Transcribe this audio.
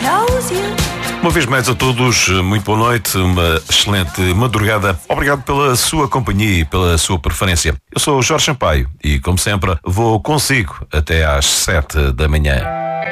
knows you. Uma vez mais a todos, muito boa noite, uma excelente madrugada. Obrigado pela sua companhia e pela sua preferência. Eu sou o Jorge Sampaio e, como sempre, vou consigo até às 7 da manhã.